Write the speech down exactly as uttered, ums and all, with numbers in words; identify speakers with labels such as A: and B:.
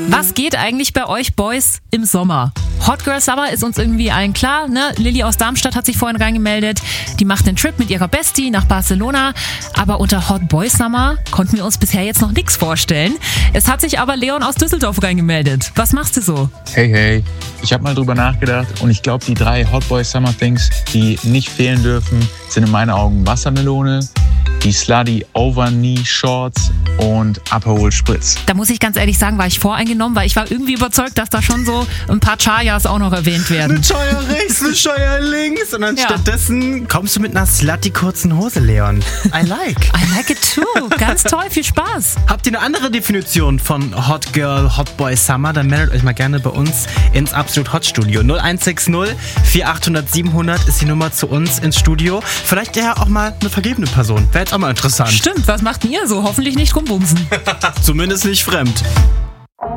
A: Was geht eigentlich bei euch Boys im Sommer? Hot Girl Summer ist uns irgendwie allen klar, ne? Lilly aus Darmstadt hat sich vorhin reingemeldet. Die macht einen Trip mit ihrer Bestie nach Barcelona. Aber unter Hot Boy Summer konnten wir uns bisher jetzt noch nichts vorstellen. Es hat sich aber Leon aus Düsseldorf reingemeldet. Was machst du so?
B: Hey, hey. Ich habe mal drüber nachgedacht und ich glaube, die drei Hot Boy Summer Things, die nicht fehlen dürfen, sind in meinen Augen Wassermelone, die Slutty Overknee Shorts und Aperol Spritz.
A: Da muss ich ganz ehrlich sagen, war ich voreingenommen, weil ich war irgendwie überzeugt, dass da schon so ein paar Chayas auch noch erwähnt werden.
C: Eine Chaya rechts, eine Chaya links und dann
A: Ja.
C: stattdessen kommst du mit einer slutty kurzen Hose, Leon. I like.
A: I like it too. Ganz toll, viel Spaß.
C: Habt ihr eine andere Definition von Hot Girl, Hot Boy Summer? Dann meldet euch mal gerne bei uns ins Absolut Hot Studio. null eins sechs null vier achthundert siebenhundert ist die Nummer zu uns ins Studio. Vielleicht ja auch mal eine vergebene Person. Wäre jetzt auch mal interessant.
A: Stimmt, was macht denn ihr so? Hoffentlich nicht rumbumsen.
C: Zumindest nicht fremd.